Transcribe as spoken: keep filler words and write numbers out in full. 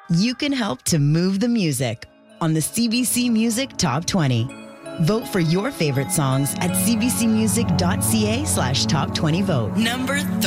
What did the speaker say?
You can help to move the music on the C B C Music Top twenty. Vote for your favorite songs at cbcmusic.ca slash top 20 vote. Number thirty.